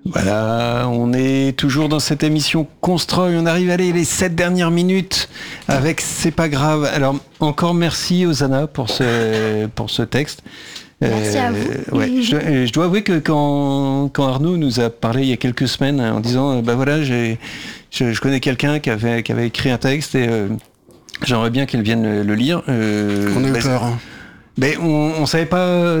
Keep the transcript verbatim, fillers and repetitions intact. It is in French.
Voilà, on est toujours dans cette émission Constroy, on arrive à aller les sept dernières minutes avec C'est pas grave. Alors encore merci Hosanna pour ce, pour ce texte. Merci euh, à vous. Ouais, je, je dois avouer que quand, quand Arnaud nous a parlé il y a quelques semaines en disant bah voilà, j'ai, je, je connais quelqu'un qui avait, qui avait écrit un texte et euh, j'aimerais bien qu'elle vienne le, le lire. Euh, on a eu bah, peur. Hein. Mais on, on savait pas